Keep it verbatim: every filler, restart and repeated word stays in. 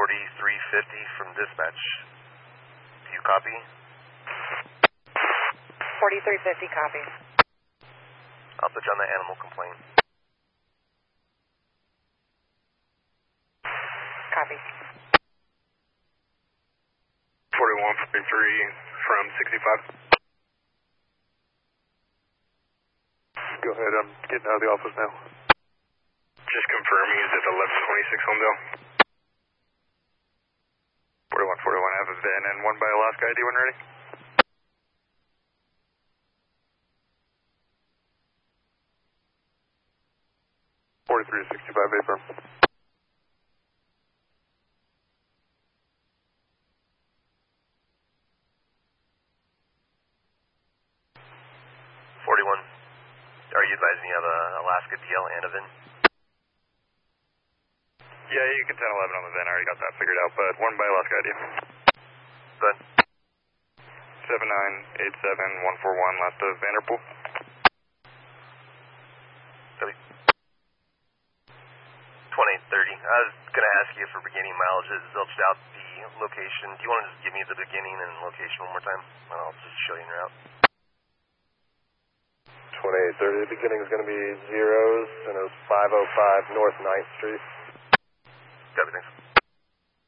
forty-three fifty from dispatch. Do you copy? forty-three fifty, copy. I'll put you on the animal complaint. Copy. forty-one forty-three from sixty-five. Go ahead, I'm getting out of the office now. Just confirming, is it eleven twenty-six Homedale? forty-one forty-one, have a V I N and one by Alaska I D when ready. forty-three sixty-five, A firm. forty-one. Are you advising you have a Alaska D L and a V I N? Yeah, you can ten eleven on the V I N, I already got that figured out, but one by Alaska I D. Good. seven nine eight seven one four one, last of Vanderpool. Copy. twenty-eight thirty. I was going to ask you for beginning mileage. It zilched out the location. Do you want to just give me the beginning and location one more time? I'll just show you in route. twenty-eight thirty, the beginning is going to be zeros, and it was five oh five North ninth Street.